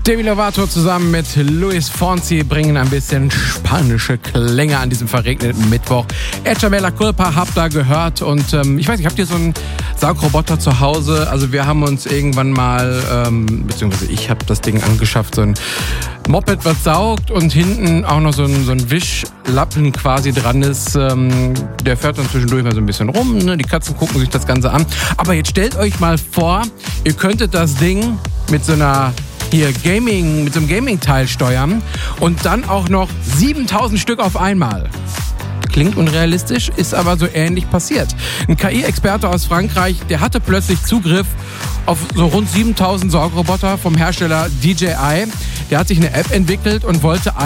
Demi Lovato zusammen mit Luis Fonsi bringen ein bisschen spanische Klänge an diesem verregneten Mittwoch. Échame la culpa habt ihr gehört und ich weiß nicht, habt ihr so einen Saugroboter zu Hause? Also wir haben uns irgendwann mal, beziehungsweise ich habe das Ding angeschafft, so ein Moped, was saugt und hinten auch noch so ein Wischlappen quasi dran ist. Der fährt dann zwischendurch mal so ein bisschen rum, ne? Die Katzen gucken sich das Ganze an. Aber jetzt stellt euch mal vor, ihr könntet das Ding mit so einem Gaming-Teil steuern und dann auch noch 7000 Stück auf einmal. Klingt unrealistisch, ist aber so ähnlich passiert. Ein KI-Experte aus Frankreich, der hatte plötzlich Zugriff auf so rund 7000 Saugroboter vom Hersteller DJI. Der hat sich eine App entwickelt und wollte